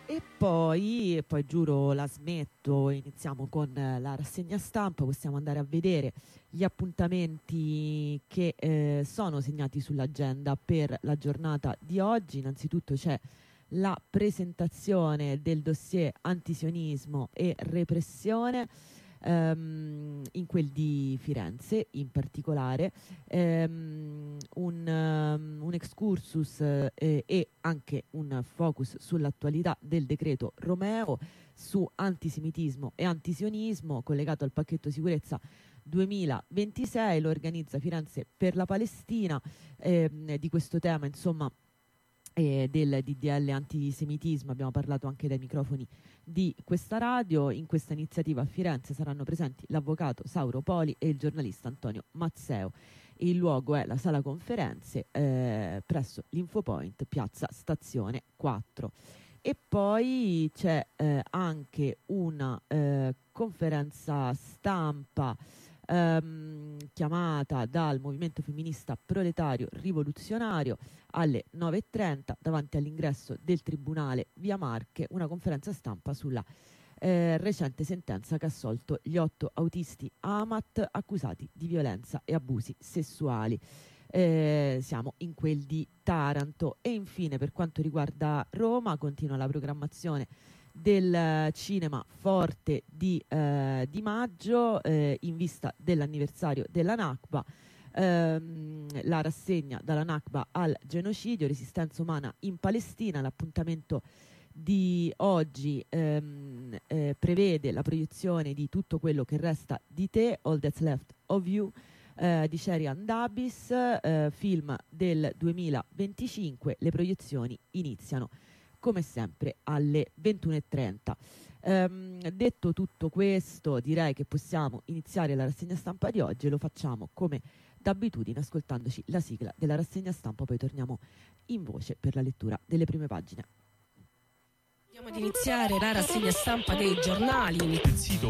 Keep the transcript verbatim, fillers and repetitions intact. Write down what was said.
E poi, e poi giuro la smetto, iniziamo con eh, la rassegna stampa, possiamo andare a vedere gli appuntamenti che eh, sono segnati sull'agenda per la giornata di oggi. Innanzitutto c'è la presentazione del dossier antisionismo e repressione ehm, in quel di Firenze in particolare, ehm, un, um, un excursus eh, e anche un focus sull'attualità del decreto Romeo su antisemitismo e antisionismo collegato al pacchetto sicurezza duemilaventisei. Lo organizza Firenze per la Palestina. Ehm, di questo tema, insomma, eh, del D D L antisemitismo abbiamo parlato anche dai microfoni di questa radio. In questa iniziativa a Firenze saranno presenti l'avvocato Sauro Poli e il giornalista Antonio Mazzeo. Il luogo è la sala conferenze eh, presso l'Infopoint, piazza Stazione quattro. E poi c'è eh, anche una eh, conferenza stampa ehm, chiamata dal movimento femminista proletario rivoluzionario alle nove e trenta davanti all'ingresso del Tribunale Via Marche, una conferenza stampa sulla eh, recente sentenza che ha assolto gli otto autisti AMAT accusati di violenza e abusi sessuali. Eh, siamo in quel di Taranto. E infine, per quanto riguarda Roma, continua la programmazione del cinema Forte di, eh, di maggio eh, in vista dell'anniversario della Nakba. Ehm, la rassegna dalla Nakba al genocidio, resistenza umana in Palestina. L'appuntamento di oggi ehm, eh, prevede la proiezione di Tutto quello che resta di te, All That's Left of You, eh, di Sherian Davis, eh, film del duemilaventicinque. Le proiezioni iniziano come sempre alle ventuno e trenta. Ehm, detto tutto questo, direi che possiamo iniziare la rassegna stampa di oggi, e lo facciamo come d'abitudine ascoltandoci la sigla della rassegna stampa, poi torniamo in voce per la lettura delle prime pagine. Andiamo ad iniziare la rassegna stampa dei giornali. Il sito